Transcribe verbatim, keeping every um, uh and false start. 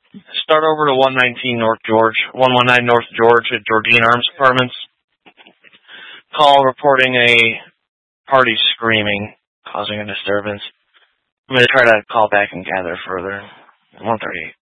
Start over to one nineteen North George, one nineteen North George at Georgine Arms Apartments. Call reporting a party screaming, causing a disturbance. I'm going to try to call back and gather further. one thirty-eight.